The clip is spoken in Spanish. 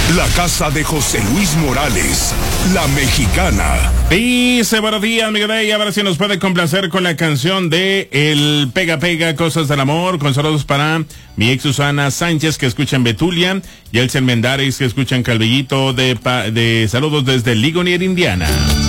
La casa de José Luis Morales, La Mexicana. Dice, buenos días, Miguel Rey. A ver si nos puede complacer con la canción de El Pega Pega, Cosas del Amor. Con saludos para mi ex Susana Sánchez, que escucha en Betulia. Y Elsen Mendares, que escucha en Calvillito. De saludos desde Ligonier, Indiana.